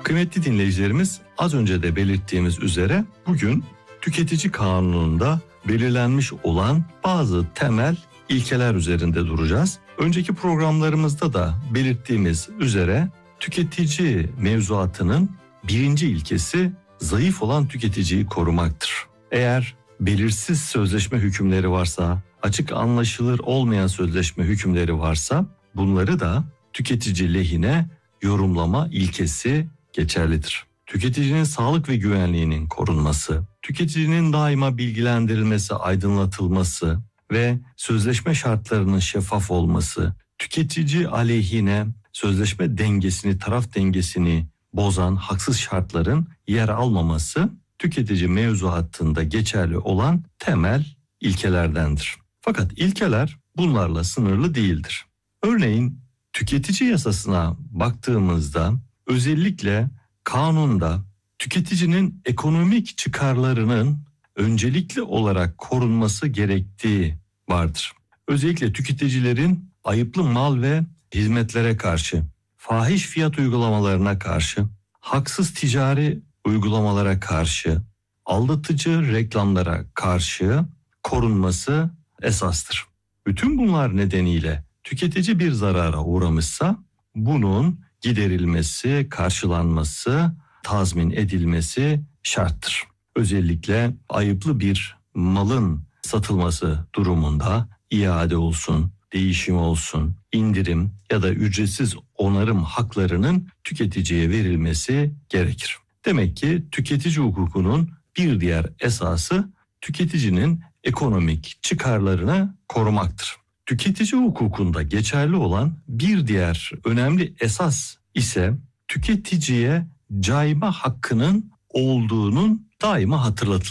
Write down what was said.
Kıymetli dinleyicilerimiz, az önce de belirttiğimiz üzere bugün tüketici kanununda belirlenmiş olan bazı temel ilkeler üzerinde duracağız. Önceki programlarımızda da belirttiğimiz üzere tüketici mevzuatının birinci ilkesi zayıf olan tüketiciyi korumaktır. Eğer belirsiz sözleşme hükümleri varsa, açık anlaşılır olmayan sözleşme hükümleri varsa bunları da tüketici lehine yorumlama ilkesi geçerlidir. Tüketicinin sağlık ve güvenliğinin korunması, tüketicinin daima bilgilendirilmesi, aydınlatılması ve sözleşme şartlarının şeffaf olması, tüketici aleyhine sözleşme dengesini, taraf dengesini bozan haksız şartların yer almaması tüketici mevzuatında geçerli olan temel ilkelerdendir. Fakat ilkeler bunlarla sınırlı değildir. Örneğin tüketici yasasına baktığımızda özellikle kanunda tüketicinin ekonomik çıkarlarının öncelikli olarak korunması gerektiği vardır. Özellikle tüketicilerin ayıplı mal ve hizmetlere karşı, fahiş fiyat uygulamalarına karşı, haksız ticari uygulamalara karşı, aldatıcı reklamlara karşı korunması esastır. Bütün bunlar nedeniyle tüketici bir zarara uğramışsa bunun giderilmesi, karşılanması, tazmin edilmesi şarttır. Özellikle ayıplı bir malın satılması durumunda iade olsun, değişim olsun, indirim ya da ücretsiz onarım haklarının tüketiciye verilmesi gerekir. Demek ki tüketici hukukunun bir diğer esası tüketicinin ekonomik çıkarlarını korumaktır. Tüketici hukukunda geçerli olan bir diğer önemli esas ise tüketiciye cayma hakkının olduğunun daima hatırlatılması.